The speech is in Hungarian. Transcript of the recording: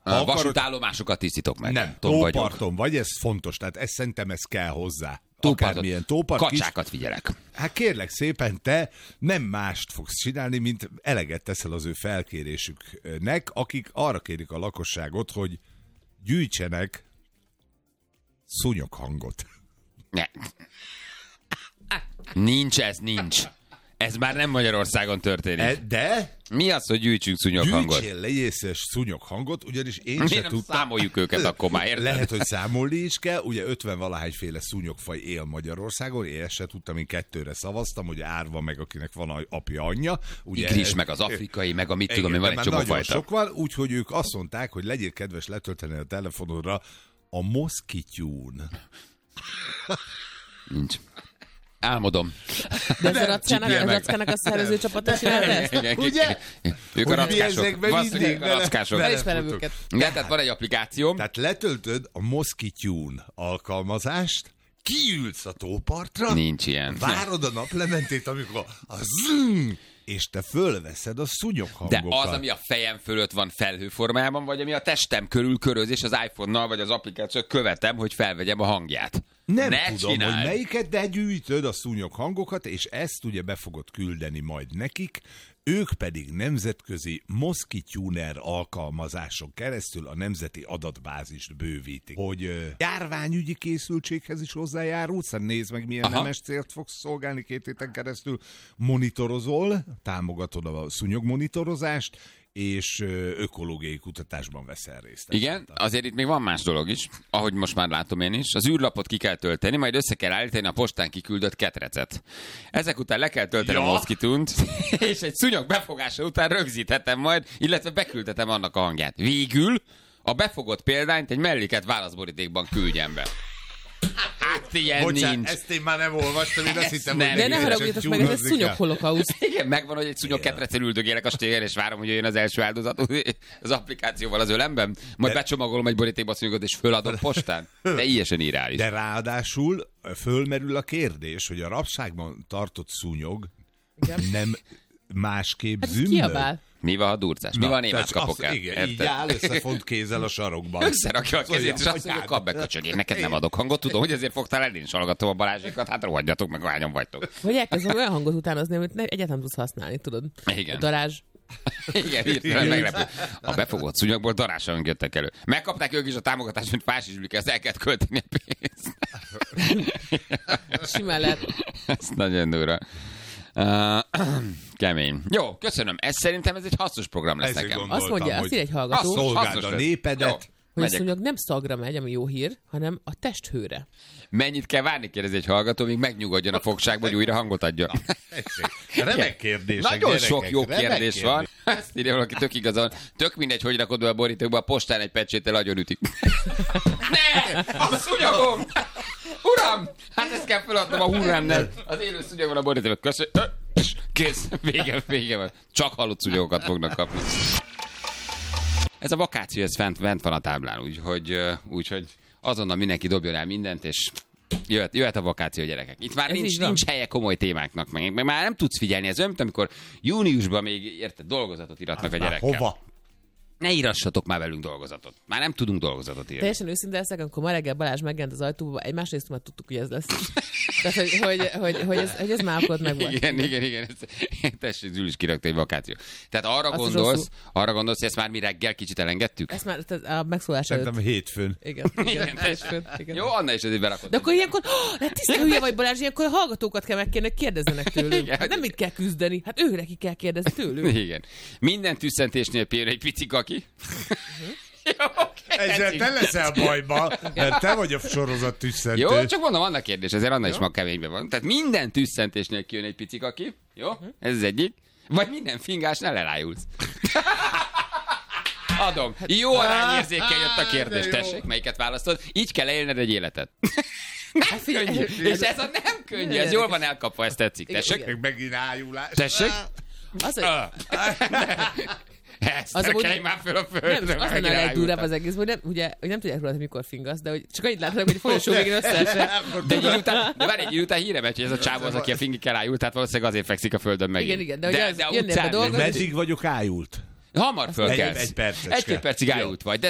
Vasútállomásokat tisztítok meg. Nem, tóparton vagy, ez fontos, tehát ez szerintem ez kell hozzá. Akármilyen tópart. Kacsákat figyelek. Hát kérlek szépen, te nem mást fogsz csinálni, mint eleget teszel az ő felkérésüknek, akik arra kérik a lakosságot, hogy gyűjtsenek szúnyoghangot. Ne. Nincs. Ez már nem Magyarországon történik. De? Mi az, hogy gyűjtsünk szúnyoghangot? Gyűjtsél legyészes szúnyoghangot, ugyanis én Mi sem nem tudtam. számoljuk őket akkor már, érted? Lehet, hogy számolni is kell. Ugye 50-valahányféle szúnyogfaj él Magyarországon. Én ezt se tudtam, én 2-re szavaztam, hogy árva meg, akinek van apja, anyja. Ugye, Igris, meg az afrikai, meg a mit tudom, van egy csomó nagyon fajta. sok van, úgyhogy ők azt mondták, hogy legyél kedves letölteni a telefonodra a Moszkityún. Nincs. Álmodom. De ez a Rackának a szervező csapata csinálta ezt? Ugye? Ők a rackások. Valószínűleg a rackások. Elismerem őket. Igen, tehát van egy applikáció. Tehát letöltöd a Moszkityún alkalmazást, kiülsz a tópartra, Nincs ilyen. várod a naplementét, amikor a zzzz, és te fölveszed a szúnyoghangokat. De az, ami a fejem fölött van felhőformájában, vagy ami a testem körül köröz, és az iPhone-nal, vagy az applikációt követem, hogy felvegyem a hangját. Nem ne tudom, csináld. hogy melyiket, de gyűjtöd a szúnyoghangokat, és ezt ugye be fogod küldeni majd nekik, ők pedig nemzetközi Moszkityúner alkalmazáson keresztül a nemzeti adatbázist bővítik. Hogy járványügyi készültséghez is hozzájárulsz, nézd meg, milyen nemes célt fogsz szolgálni 2 héten keresztül, monitorozol, támogatod a szúnyogmonitorozást, és ökológiai kutatásban veszel részt. Igen, azért itt még van más dolog is, ahogy most már látom én is. Az űrlapot ki kell tölteni, majd össze kell állítani a postán kiküldött ketrecet. Ezek után le kell tölteni a Moszkityúnt, és egy szúnyog befogása után rögzíthetem majd, illetve beküldhetem annak a hangját. Végül a befogott példányt egy melléket válaszborítékban küldjem be. Hát ilyen nincs. Ezt én már nem olvastam, én azt hittem, Nem. hogy De ne haragudjatok meg, ez egy szúnyogholokauszt. Igen, megvan, hogy egy szúnyog ketrecen üldögélek a stéren, és várom, hogy jöjjön az első áldozat az applikációval az ölemben, majd becsomagolom egy borítékba a szúnyogot, és föladom postán. Teljesen irreális. De ráadásul fölmerül a kérdés, hogy a rabságban tartott szúnyog nem másképp Hát zümmög. kiabál. Mi van, ha durcás? Mi van, én más tehát kapok el? Igen, így áll összefont kézzel a sarokban. Összerakja a kezét, és azt mondja, kap be, köcsög, én neked nem adok hangot, tudom, hogy ezért fogtál el, én is hallgatom a Balázsékat, hát rohadjatok meg, hányan vagytok. Vagy elkezdem olyan hangot utánozni, amit egyáltalán nem tudsz használni, tudod? Igen. A darázs. Igen, hirtelen meglepő. A befogott szúnyogból darásra jöttek elő. Megkapták ők is a támogatást, mint Fási Zsülike, ezt el kellett költeni a pénzt. Simán lehet. Ez nagyon durva. Kemény. Jó, köszönöm. Szerintem ez egy hasznos program lesz Ezért nekem. gondoltam, Azt mondja, hogy azt ír egy hallgató, szolgáld hasznos a lesz. népedet. Jó. hogy a Megyek. szúnyog nem szagra megy, ami jó hír, hanem a testhőre. Mennyit kell várni, kérdezi egy hallgató, míg megnyugodjon a fogságba, hogy újra hangot adjon. Remek kérdések, Nagyon gyerekek, sok jó remek kérdés van. Ezt írja valaki, tök igazán. Tök mindegy, hogy rakod be a borítókba, a postán egy pecséttel agyon ütik. Ne! A szúnyogom! Uram! Hát ezt kell feladnom a hurrámnál. Az élő szúnyogon a borítókba. Köszönöm. Kész. Vége van. Csak halott szúnyogokat fognak kapni. Ez a vakáció, ez fent van a táblán, úgyhogy azonnal mindenki dobjon el mindent, és jöhet a vakáció, gyerekek. Itt már nincs helye komoly témáknak, meg már nem tudsz figyelni. Ez olyan, mint amikor júniusban még érted, dolgozatot iratnak a gyerekkel. Hova? Ne írassatok már velünk dolgozatot. Már nem tudunk dolgozatot írni. Teljesen őszinte leszek, amikor ma reggel Balázs megjelent az ajtóba, egymás részt már tudtuk, hogy ez lesz. Tehát, hogy ez már akkor meg volt. Igen. Tessék, Zül is kirakta egy vakáció. Tehát arra gondolsz, hogy ezt már mi reggel kicsit elengedtük? Ezt már a megszólás előtt. Szerintem hétfőn. Igen. Jó, Anna is ezért berakott. De akkor ilyenkor, hát tiszta hülye vagy Balázs, ilyenkor a hallgatókat kell megkérni, kérdezzenek tőlük. Igen. Hát nem mit kell küzdeni, hát őre ki kell kérdezni tőlük. Igen. Minden tüsszentésnél pihen egy pici kaki. Jó, Ezzel te leszel bajba, mert te vagy a sorozat tüsszentő. Jó, csak mondom, annak kérdés, ezért Anna is ma keményben van. Tehát minden tüsszentésnél kijön egy pici kaki. Jó? Ez az egyik. Vagy minden fingásnál elájulsz. Adom. Jó arányérzékkel jött a kérdés. Tessék, melyiket választod? Így kell élned egy életet. Könnyű. És ez a nem könnyű, ez jól van elkapva, ezt tetszik. Tessék? Megint ájulás. Tessék? Az, hogy Ezt Az amúgy- kelj már föl a földre. nem, az lenne a legdurább az egész, hogy nem tudják róla, hogy mikor fingasz, de hogy csak annyit látnak, hogy folyosó végén összeesek. De egy idő után híre megy, hogy ez a csávó az, aki a fingikkel ájult, tehát valószínűleg azért fekszik a földön megint. Igen, de hogy az a jönnél be utcán dolgozni. Meddig vagyok ájult? hamar fölkelsz. Egy percecske. 1-2 percig ájult vagy, de